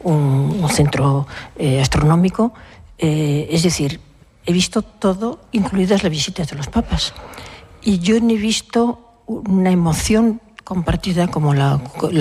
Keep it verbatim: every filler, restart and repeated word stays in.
un, un centro eh, astronómico. Eh, es decir, he visto todo, incluidas las visitas de los papas. Y yo no he visto una emoción compartida como la, la